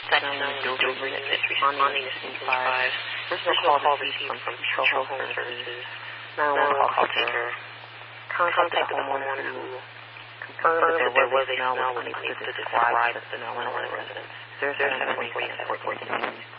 Dover unit responding to scene 5. This is a call received from Control Home Services. 911 call taker. Contacted the homeowner who confirmed that there was a smell which unable to describe the 911 residence. 074 Fort Worth.